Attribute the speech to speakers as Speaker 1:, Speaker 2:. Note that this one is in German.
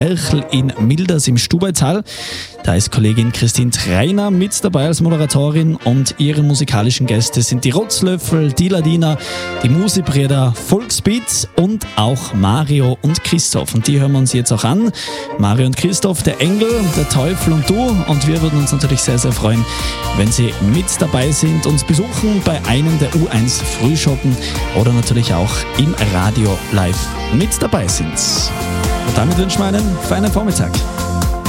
Speaker 1: Erchl in Milders im Stubaital. Da ist Kollegin Christine Treiner mit dabei als Moderatorin und ihre musikalischen Gäste sind die Rotzlöffel, die Ladina, die Musi-Brüder, Volksbeat und auch Mario und Christoph. Und die hören wir uns jetzt auch an. Mario und Christoph, der Engel, der Teufel und du. Und wir würden uns natürlich sehr, sehr freuen, wenn Sie mit dabei sind, uns besuchen bei einem der U1 Frühschoppen oder natürlich auch im Radio live mit dabei sind. Und damit wünschen wir einen feinen Vormittag.